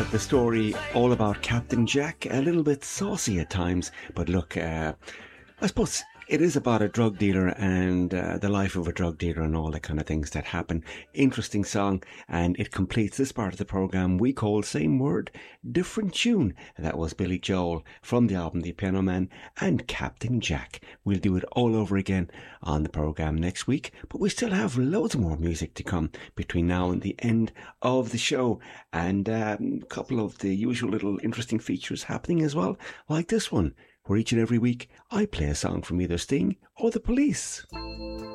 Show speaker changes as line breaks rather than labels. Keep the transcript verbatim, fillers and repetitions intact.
uh, the story all about Captain Jack, a little bit saucy at times, but look, uh, I suppose it is about a drug dealer and uh, the life of a drug dealer and all the kind of things that happen. Interesting song, and it completes this part of the programme we call Same Word, Different Tune. And that was Billy Joel from the album The Piano Man and Captain Jack. We'll do it all over again on the programme next week, but we still have loads more music to come between now and the end of the show, and um, a couple of the usual little interesting features happening as well, like this one, where each and every week I play a song from either Sting or The Police.